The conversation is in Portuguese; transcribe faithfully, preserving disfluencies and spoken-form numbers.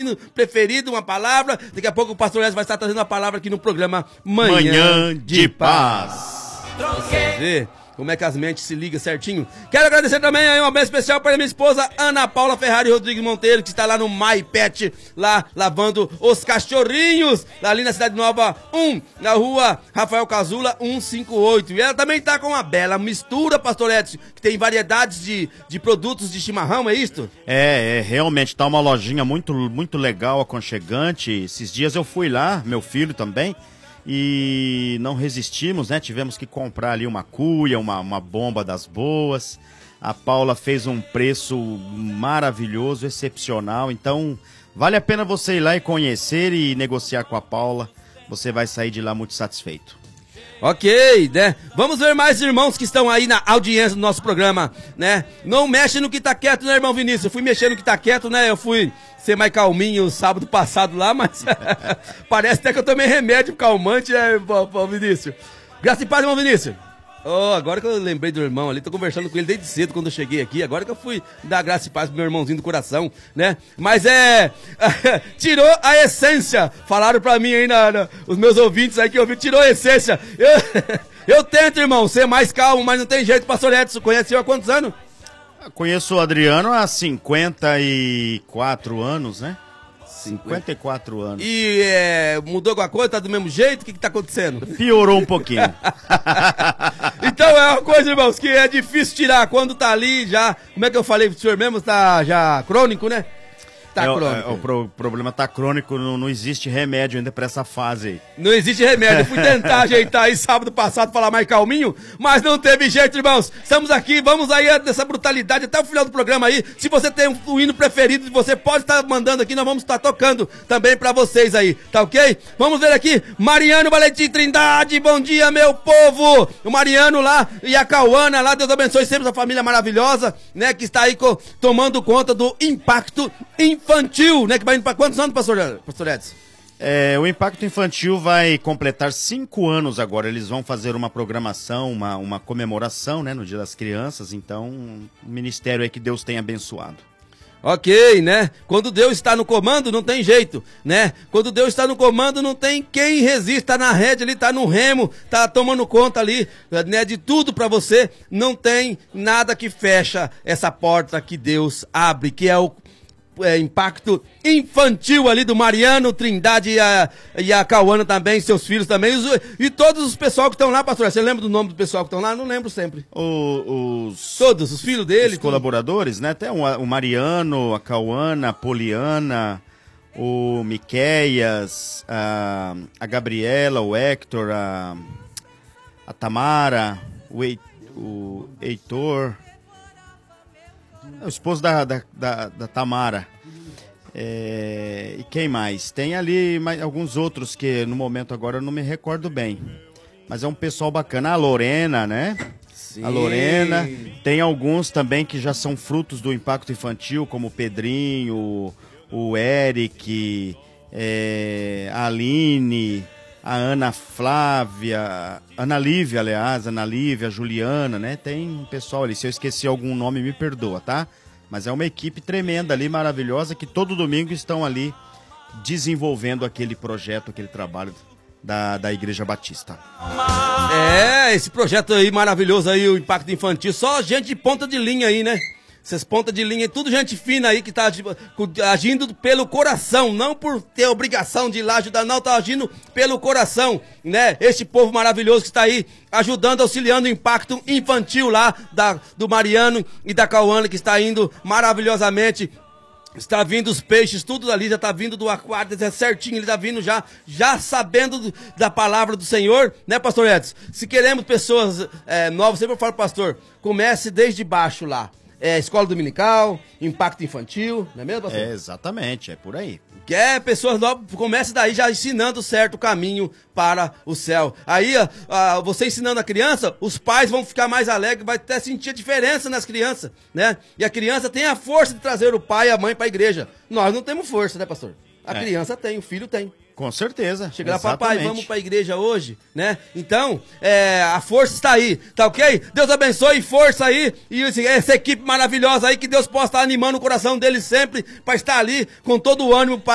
hino preferido, uma palavra. Daqui a pouco o pastor Edson vai estar trazendo uma palavra aqui no programa Manhã, Manhã de Paz. Vamos ver como é que as mentes se ligam certinho. Quero agradecer também aí uma bem especial para minha esposa Ana Paula Ferrari Rodrigues Monteiro, que está lá no My Pet, lá lavando os cachorrinhos, lá ali na Cidade Nova um, na rua Rafael Casula cento e cinquenta e oito. E ela também está com uma bela mistura, pastor Edson, que tem variedades de, de produtos de chimarrão, é isto? É, é, realmente tá uma lojinha muito, muito legal, aconchegante. Esses dias eu fui lá, meu filho também, e não resistimos, né? Tivemos que comprar ali uma cuia, uma, uma bomba das boas. A Paula fez um preço maravilhoso, excepcional. Então, vale a pena você ir lá e conhecer e negociar com a Paula. Você vai sair de lá muito satisfeito. Ok, né? Vamos ver mais irmãos que estão aí na audiência do nosso programa, né? Não mexe no que tá quieto, né, irmão Vinícius? Eu fui mexer no que tá quieto, né? Eu fui ser mais calminho sábado passado lá, mas parece até que eu tomei remédio calmante, né, Vinícius? Graça e paz, irmão Vinícius. Oh, agora que eu lembrei do irmão ali, tô conversando com ele desde cedo quando eu cheguei aqui, agora que eu fui dar graça e paz pro meu irmãozinho do coração, né? Mas é... tirou a essência, falaram pra mim aí, na, na, os meus ouvintes aí que ouviram, tirou a essência. Eu, eu tento, irmão, ser mais calmo, mas não tem jeito, pastor Edson, conhece eu há quantos anos? Eu conheço o Adriano há cinquenta e quatro anos, né? cinquenta e quatro anos. E é, mudou alguma coisa? Tá do mesmo jeito? O que que tá acontecendo? Piorou um pouquinho. Então é uma coisa, irmãos, que é difícil tirar. Quando tá ali já, como é que eu falei pro senhor mesmo? Tá já crônico, né? Tá é, crônico. É, o pro, problema tá crônico, não, não existe remédio ainda pra essa fase aí. Não existe remédio. Eu fui tentar ajeitar aí sábado passado, falar mais calminho, mas não teve jeito, irmãos. Estamos aqui, vamos aí nessa brutalidade até o final do programa aí. Se você tem um, um hino preferido, você pode estar mandando aqui, nós vamos estar tocando também pra vocês aí, tá ok? Vamos ver aqui, Mariano Valentim Trindade, bom dia, meu povo! O Mariano lá e a Cauana lá, Deus abençoe sempre essa família maravilhosa, né, que está aí co- tomando conta do impacto infantil, né, que vai indo pra quantos anos, pastor, pastor Edson? É, o Impacto Infantil vai completar cinco anos agora. Eles vão fazer uma programação, uma, uma comemoração, né, no Dia das Crianças. Então, um ministério é que Deus tem abençoado. Ok, né? Quando Deus está no comando, não tem jeito, né? Quando Deus está no comando, não tem quem resista, tá na rede ali, tá no remo, tá tomando conta ali, né, de tudo pra você. Não tem nada que fecha essa porta que Deus abre, que é o É, impacto infantil ali do Mariano Trindade e a, e a Cauana também, seus filhos também, os, e todos os pessoal que estão lá, pastor. Você lembra do nome do pessoal que estão lá? Não lembro sempre. O, os, todos, os filhos dele. Os colaboradores, né? Tem o, o Mariano, a Cauana, a Poliana, o Miqueias, a, a Gabriela, o Hector, a, a Tamara, o, Ei, o Heitor... É o esposo da, da, da, da Tamara. É, e quem mais? Tem ali mais, alguns outros que no momento agora eu não me recordo bem. Mas é um pessoal bacana. A Lorena, né? Sim. A Lorena. Tem alguns também que já são frutos do impacto infantil, como o Pedrinho, o Eric, é, a Aline, a Ana Flávia, Ana Lívia, aliás, Ana Lívia, a Juliana, né? Tem um pessoal ali, se eu esqueci algum nome, me perdoa, tá? Mas é uma equipe tremenda ali, maravilhosa, que todo domingo estão ali desenvolvendo aquele projeto, aquele trabalho da, da Igreja Batista. É, esse projeto aí maravilhoso aí, o Impacto Infantil, só gente de ponta de linha aí, né? Essas pontas de linha, tudo gente fina aí que tá agindo pelo coração, não por ter obrigação de ir lá ajudar, não, tá agindo pelo coração, né? Este povo maravilhoso que está aí ajudando, auxiliando o impacto infantil lá da, do Mariano e da Cauana, que está indo maravilhosamente. Está vindo os peixes, tudo ali já está vindo do aquário, é certinho, ele está vindo já, já sabendo do, da palavra do Senhor, né, pastor Edson? Se queremos pessoas é, novas, sempre eu falo, pastor, comece desde baixo lá. É, escola dominical, impacto infantil, não é mesmo, pastor? É, exatamente, é por aí. Quer pessoas novas, comece daí já ensinando certo caminho para o céu. Aí, a, a, você ensinando a criança, os pais vão ficar mais alegres, vai até sentir a diferença nas crianças, né? E a criança tem a força de trazer o pai e a mãe para a igreja. Nós não temos força, né, pastor? A é. criança tem, o filho tem. Com certeza. Chega lá, papai, vamos pra igreja hoje, né? Então, é, a força está aí, tá ok? Deus abençoe, força aí, e essa equipe maravilhosa aí, que Deus possa estar animando o coração deles sempre, para estar ali com todo o ânimo,